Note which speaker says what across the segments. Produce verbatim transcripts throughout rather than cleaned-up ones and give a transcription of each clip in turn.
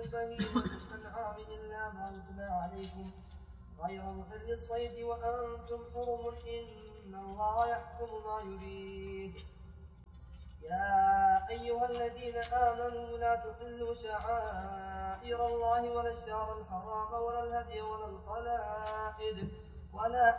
Speaker 1: بهيمة الأنعام إلا ما يتلى عليكم غير محل الصيد وأنتم حرم إن الله يحكم ما يريد. يا أيها الذين آمنوا لا تحلوا شعائر الله ولا الشهر الحرام ولا الهدي ولا القلائد ولا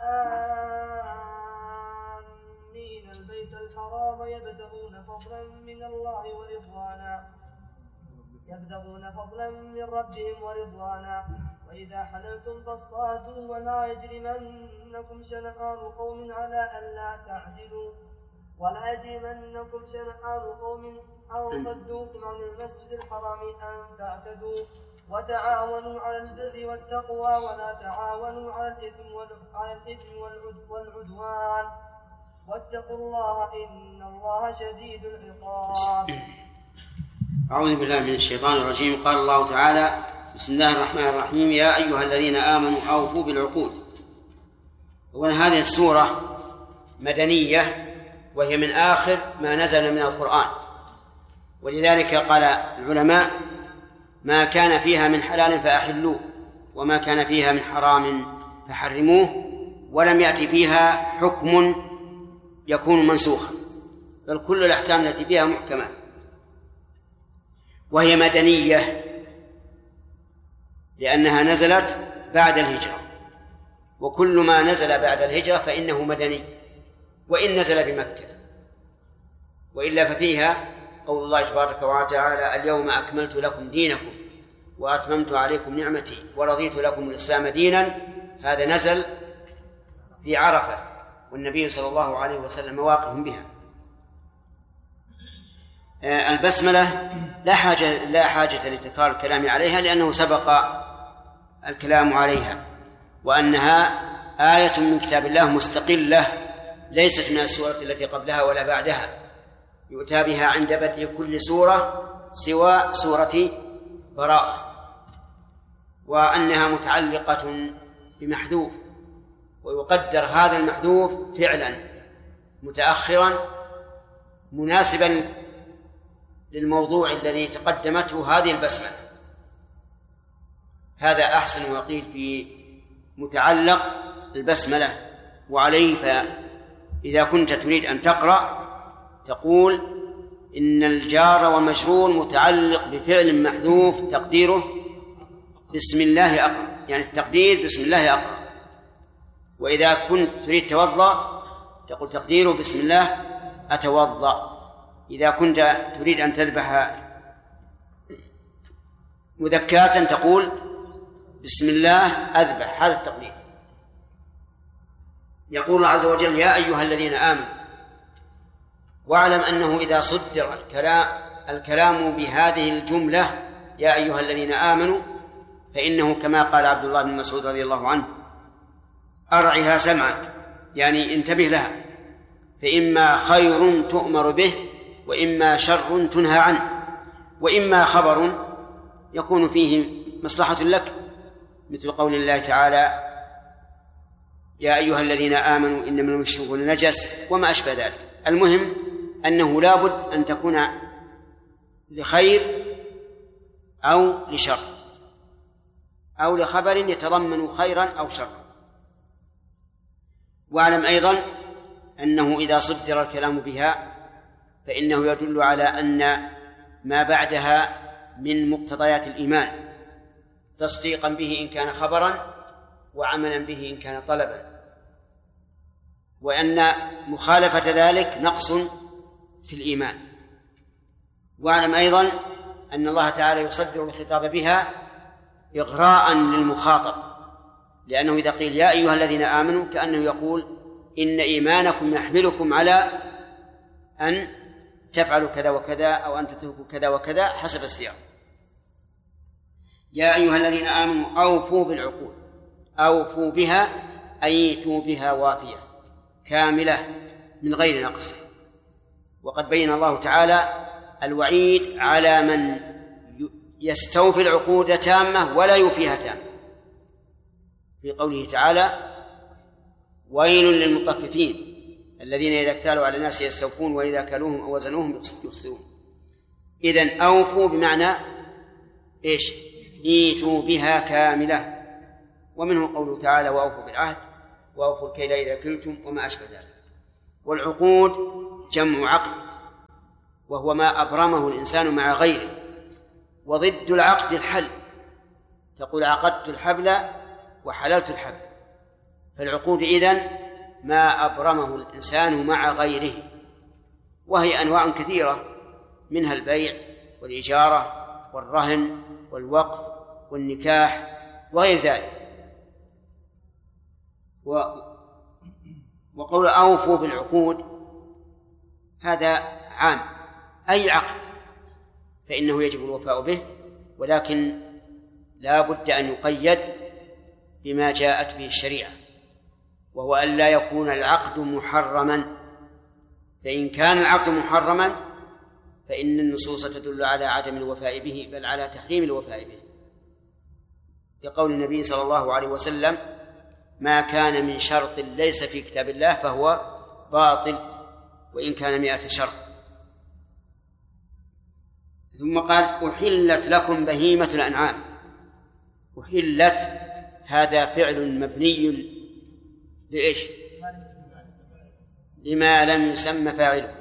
Speaker 1: آمين البيت الحرام يبتغون فضلا من الله ورضوانا يبتغون فضلا من ربهم ورضوانا وإذا حللتم فاصطادوا ولا يجرمنكم شنآن قوم على ألا تعدلوا ولا يجرمنكم شنآن قوم أن صدوكم عن المسجد الحرام أن تعتدوا وتعاونوا على البر والتقوى ولا تعاونوا على الإثم على الإثم والعدوان واتقوا الله إن الله شديد العقاب.
Speaker 2: أعوذ بالله من الشيطان الرجيم. قال الله تعالى: بسم الله الرحمن الرحيم. يا أيها الذين آمنوا أوفوا بالعقود. وهذه السورة مدنية وهي من آخر ما نزل من القرآن، ولذلك قال العلماء: ما كان فيها من حلال فأحلوه وما كان فيها من حرام فحرموه، ولم يأتي فيها حكم يكون منسوخا، بل كل الأحكام التي فيها محكمة. وهي مدنية لأنها نزلت بعد الهجرة، وكل ما نزل بعد الهجرة فإنه مدني وإن نزل بمكة، وإلا ففيها قول الله تبارك وتعالى: اليوم أكملت لكم دينكم وأتممت عليكم نعمتي ورضيت لكم الإسلام دينا. هذا نزل في عرفة والنبي صلى الله عليه وسلم واقف بها. البسملة لا حاجة لا حاجة لتكرار الكلام عليها لأنه سبق الكلام عليها، وأنها آية من كتاب الله مستقلة ليست من السورة التي قبلها ولا بعدها، يؤتى بها عند بدء كل سورة سوى سورة براءة، وأنها متعلقة بمحذوف، ويقدر هذا المحذوف فعلا متأخرا مناسبا للموضوع الذي تقدمته هذه البسمة. هذا أحسن وقيل في متعلق البسملة. وعليه فإذا كنت تريد أن تقرأ تقول: إن الجار ومجرور متعلق بفعل محذوف تقديره بسم الله أقرأ، يعني التقدير بسم الله أقرأ. وإذا كنت تريد توضأ تقول تقديره بسم الله أتوضأ. إذا كنت تريد أن تذبح مذكاة تقول بسم الله أذبح. هذا التقدير. يقول الله عز وجل: يا أيها الذين آمنوا. واعلم أنه إذا صدر الكلام, الكلام بهذه الجملة يا أيها الذين آمنوا فإنه كما قال عبد الله بن مسعود رضي الله عنه: أرعها سمعا، يعني انتبه لها، فإما خير تؤمر به وإما شر تنهى عنه، وإما خبر يكون فيه مصلحة لك، مثل قول الله تعالى: يا أيها الذين آمنوا إنما المشركون نجس وما أشبه ذلك. المهم أنه لا بد أن تكون لخير أو لشر أو لخبر يتضمن خيرا أو شرا. واعلم أيضا أنه إذا صدر الكلام بها فإنه يدل على أن ما بعدها من مقتضيات الإيمان، تصديقا به إن كان خبرا وعملا به إن كان طلبا، وأن مخالفة ذلك نقص في الإيمان. واعلم أيضا أن الله تعالى يصدر الخطاب بها إغراء للمخاطب، لأنه إذا قيل يا أيها الذين آمنوا كأنه يقول إن إيمانكم يحملكم على أن تفعلوا كذا وكذا أو أن تتركوا كذا وكذا حسب السياق. يا أيها الذين آمنوا أوفوا بالعقود. أوفوا بها أي ائتوا بها وافية كاملة من غير نقص. وقد بين الله تعالى الوعيد على من يستوفي العقود تامة ولا يوفيها تامة في قوله تعالى: ويل للمطففين الذين إذا اكتالوا على الناس يستوفون وإذا كالوهم أو وزنوهم يخسرون. إذن أوفوا بمعنى إيش؟ ايتوا بها كاملة. ومنه قوله تعالى وأوفوا بالعهد وأوفوا الكيل إذا كلتم وما أشبه ذلك. والعقود جمع عقد، وهو ما أبرمه الإنسان مع غيره، وضد العقد الحل، تقول عقدت الحبل وحللت الحبل. فالعقود إذن ما أبرمه الإنسان مع غيره، وهي أنواع كثيرة، منها البيع والإجارة والرهن والوقف والنكاح وغير ذلك. و... وقول أوفوا بالعقود هذا عام، أي عقد فإنه يجب الوفاء به، ولكن لا بد أن يقيد بما جاءت به الشريعة، وهو أن لا يكون العقد محرما. فإن كان العقد محرما فإن النصوص تدل على عدم الوفاء به، بل على تحريم الوفاء به، لقول النبي صلى الله عليه وسلم ما كان من شرط ليس في كتاب الله فهو باطل وإن كان مئة شرط. ثم قال أحلت لكم بهيمة الأنعام. أحلت هذا فعل مبني لإيش؟ لما لم يسمى فاعله،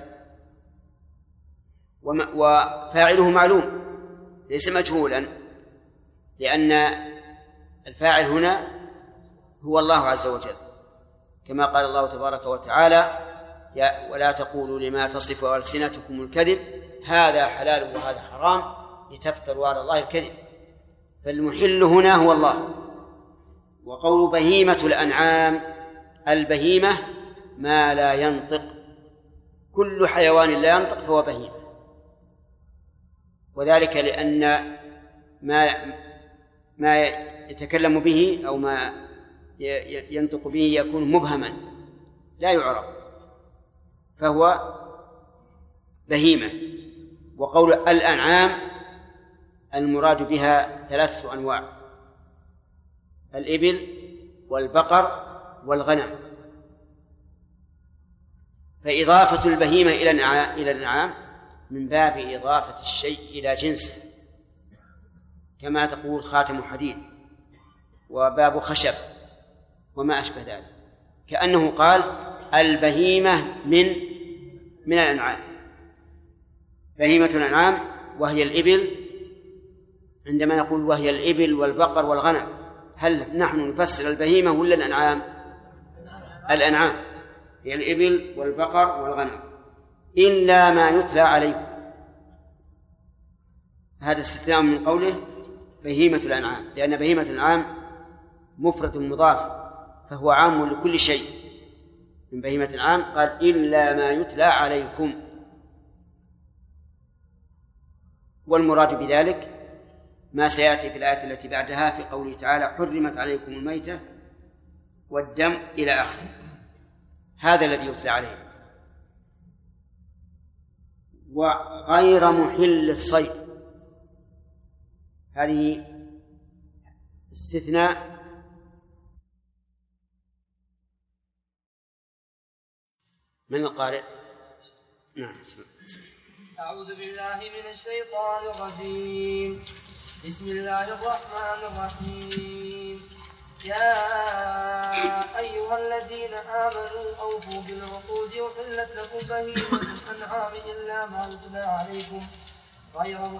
Speaker 2: وفاعله معلوم ليس مجهولا، لأن الفاعل هنا هو الله عز وجل، كما قال الله تبارك وتعالى ولا تقولوا لما تصف ألسنتكم الكذب هذا حلال وهذا حرام لتفتروا على الله الكذب. فالمحل هنا هو الله. وقول بهيمة الأنعام، البهيمة ما لا ينطق، كل حيوان لا ينطق فهو بهيمة، وذلك لأن ما ما يتكلم به أو ما ينطق به يكون مبهما لا يعرف، فهو بهيمة. وقول الأنعام المراد بها ثلاثة أنواع: الإبل والبقر والغنم. فإضافة البهيمة إلى الأنعام من باب إضافة الشيء إلى جنسه، كما تقول خاتم حديد وباب خشب وما أشبه ذلك، كأنه قال البهيمة من من الأنعام. بهيمة الأنعام وهي الإبل، عندما نقول وهي الإبل والبقر والغنم، هل نحن نفسر البهيمة ولا الأنعام؟ الأنعام هي الإبل والبقر والغنم، إلا ما يتلى عليكم. هذا استثناء من قوله بهيمة الأنعام، لأن بهيمة الأنعام مفرد مضاف، فهو عام لكل شيء. من بهيمة الأنعام قال إلا ما يتلى عليكم، والمراد بذلك ما سيأتي في الآية التي بعدها في قوله تعالى حرمت عليكم الميتة والدم إلى آخره، هذا الذي يتلى عليه. وغير محل الصيد، هذه استثناء من القارئ. نعم.
Speaker 1: أعوذ بالله من الشيطان الرجيم. بسم الله الرحمن الرحيم. يا أيها الذين آمنوا أوفوا بالعقود أحلت لكم بهيمة الأنعام إلا ما يتلى عليكم غير